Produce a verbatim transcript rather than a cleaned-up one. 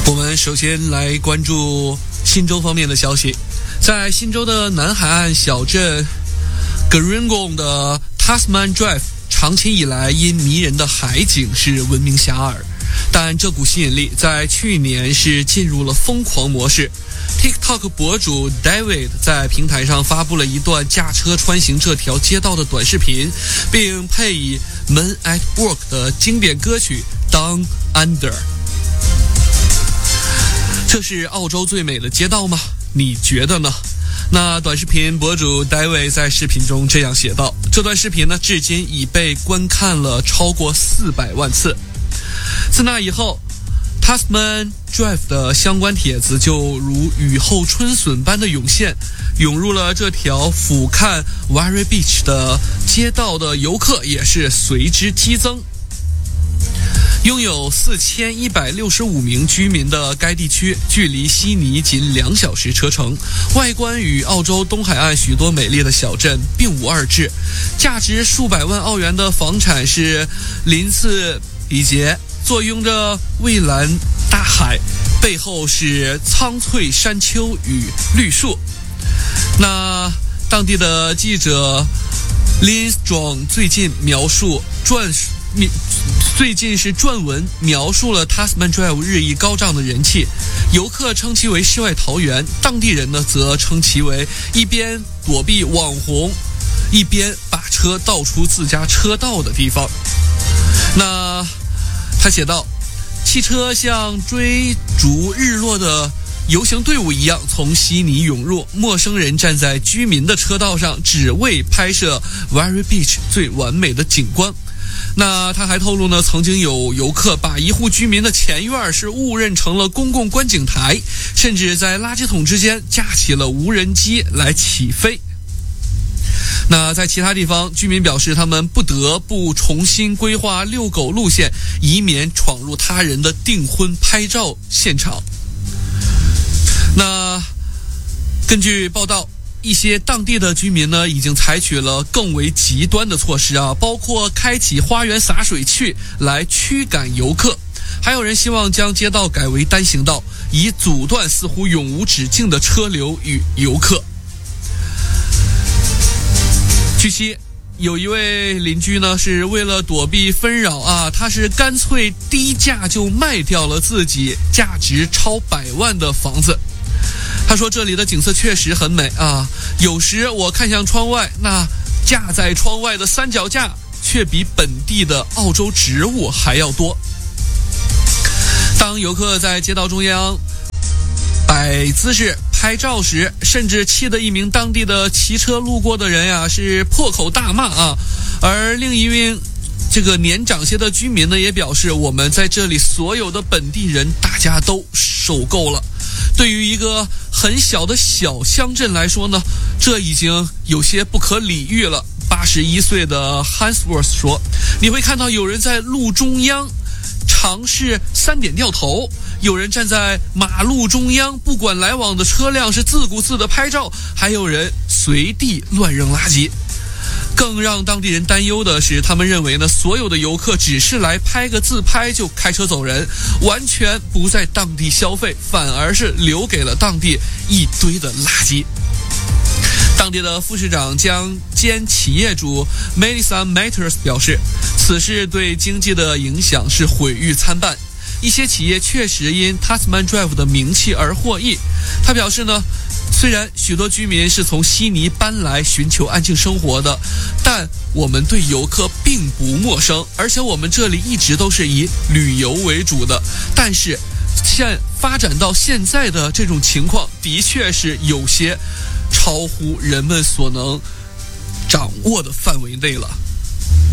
我们首先来关注新州方面的消息。在新州的南海岸小镇 Gerringong 的 Tasman Drive 长期以来因迷人的海景是闻名遐迩，但这股吸引力在去年是进入了疯狂模式。 TikTok 博主 David 在平台上发布了一段驾车穿行这条街道的短视频，并配以 Men at Work 的经典歌曲 Down Under。 这是澳洲最美的街道吗？你觉得呢？那短视频博主 David 在视频中这样写道，这段视频呢至今已被观看了超过四百万次。自那以后， Tasman Drive 的相关帖子就如雨后春笋般的涌现，涌入了这条俯瞰 Wary Beach 的街道的游客也是随之激增。拥有四千一百六十五名居民的该地区，距离悉尼仅两小时车程，外观与澳洲东海岸许多美丽的小镇并无二致。价值数百万澳元的房产是鳞次敝结，坐拥着蔚蓝大海，背后是苍翠山丘与绿树。那当地的记者 Lindstrom 最近描述撰最近是撰文描述了 Tasman Drive 日益高涨的人气，游客称其为世外桃源，当地人呢则称其为一边躲避网红，一边把车倒出自家车道的地方。那他写道，汽车像追逐日落的游行队伍一样从悉尼涌入，陌生人站在居民的车道上，只为拍摄 Wary Beach 最完美的景观。那他还透露呢，曾经有游客把一户居民的前院是误认成了公共观景台，甚至在垃圾桶之间架起了无人机来起飞。那在其他地方，居民表示他们不得不重新规划遛狗路线，以免闯入他人的订婚拍照现场。那根据报道，一些当地的居民呢，已经采取了更为极端的措施啊，包括开启花园洒水器来驱赶游客，还有人希望将街道改为单行道，以阻断似乎永无止境的车流与游客。据悉，有一位邻居呢，是为了躲避纷扰啊，他是干脆低价就卖掉了自己价值超百万的房子。他说这里的景色确实很美啊，有时我看向窗外，那架在窗外的三脚架却比本地的澳洲植物还要多。当游客在街道中央摆姿势拍照时，甚至气得一名当地的骑车路过的人呀是破口大骂啊，而另一名这个年长些的居民呢也表示，我们在这里所有的本地人大家都受够了。对于一个很小的小乡镇来说呢，这已经有些不可理喻了。八十一岁的 Hansworth 说，你会看到有人在路中央尝试三点掉头，有人站在马路中央不管来往的车辆是自顾自的拍照，还有人随地乱扔垃圾。更让当地人担忧的是，他们认为呢，所有的游客只是来拍个自拍就开车走人，完全不在当地消费，反而是留给了当地一堆的垃圾。当地的副市长将兼企业主 Melissa Matters 表示，此事对经济的影响是毁誉参半，一些企业确实因 Tasman Drive 的名气而获益。他表示呢，虽然许多居民是从悉尼搬来寻求安静生活的，但我们对游客并不陌生，而且我们这里一直都是以旅游为主的。但是现发展到现在的这种情况，的确是有些超乎人们所能掌握的范围内了。